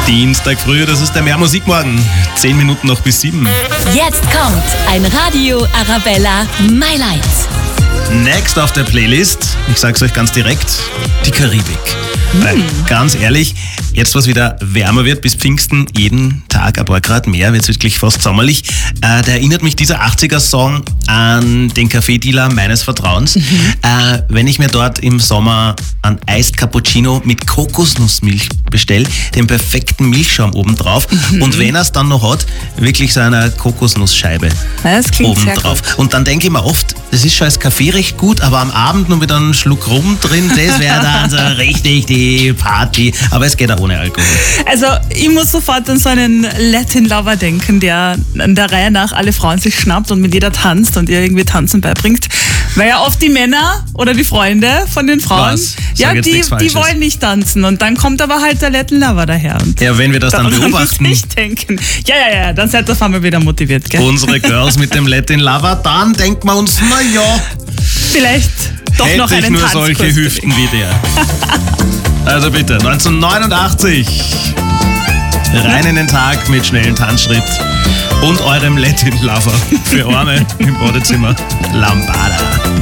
Dienstag früh, das ist der Mehr Musik morgen. 10 Minuten noch bis 7. Jetzt kommt ein Radio Arabella My Lights. Next auf der Playlist, ich sag's euch ganz direkt, die Karibik. Weil, ganz ehrlich, jetzt was wieder wärmer wird, bis Pfingsten jeden Tag ein paar Grad mehr, wird's wirklich fast sommerlich. Da erinnert mich dieser 80er-Song an den Kaffeedealer meines Vertrauens. Wenn ich mir dort im Sommer einen Iced Cappuccino mit Kokosnussmilch bestelle, den perfekten Milchschaum obendrauf und wenn er es dann noch hat, wirklich so eine Kokosnussscheibe Das klingt sehr obendrauf. gut. Und dann denke ich mir oft, das ist schon als Kaffee recht gut, aber am Abend nur mit einem Schluck Rum drin, das wäre dann so richtig die Party. Aber es geht auch ohne Alkohol. Also ich muss sofort an so einen Latin-Lover denken, der an der Reihe nach alle Frauen sich schnappt und mit jeder tanzt und ihr irgendwie Tanzen beibringt. Weil ja oft die Männer oder die Freunde von den Frauen, Was? ja, Sag jetzt die nichts Falsches. wollen nicht tanzen und dann kommt aber halt der Latin-Lover daher. Und Ja, wenn wir das dann daran muss beobachten, ich denken. Ja, dann seid ihr auf einmal wieder motiviert, gell? unsere Girls mit dem Latin Lover, dann denkt man uns, naja, Vielleicht doch noch hätte ich einen nur Tanzkurs solche Hüften wie der. Also bitte, 1989. Rein in den Tag mit schnellem Tanzschritt und eurem Latin Lover für Arme im Badezimmer. Lambada.